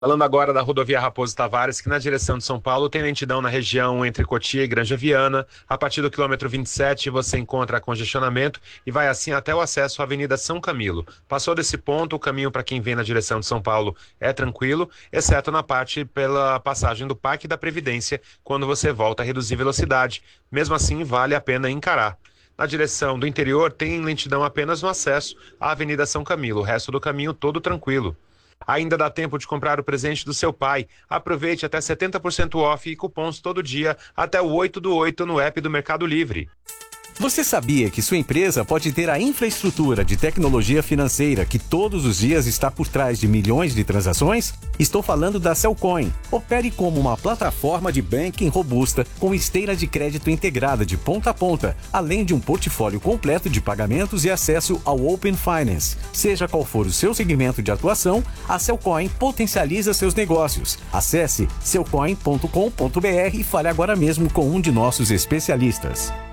Falando agora da rodovia Raposo Tavares, que na direção de São Paulo tem lentidão na região entre Cotia e Granja Viana. A partir do quilômetro 27 você encontra congestionamento e vai assim até o acesso à Avenida São Camilo. Passou desse ponto, o caminho para quem vem na direção de São Paulo é tranquilo, exceto na parte pela passagem do Parque da Previdência, quando você volta a reduzir velocidade. Mesmo assim, vale a pena encarar. Na direção do interior tem lentidão apenas no acesso à Avenida São Camilo, o resto do caminho todo tranquilo. Ainda dá tempo de comprar o presente do seu pai. Aproveite até 70% off e cupons todo dia até o 8/8 no app do Mercado Livre. Você sabia que sua empresa pode ter a infraestrutura de tecnologia financeira que todos os dias está por trás de milhões de transações? Estou falando da Cellcoin. Opere como uma plataforma de banking robusta com esteira de crédito integrada de ponta a ponta, além de um portfólio completo de pagamentos e acesso ao Open Finance. Seja qual for o seu segmento de atuação, a Cellcoin potencializa seus negócios. Acesse cellcoin.com.br e fale agora mesmo com um de nossos especialistas.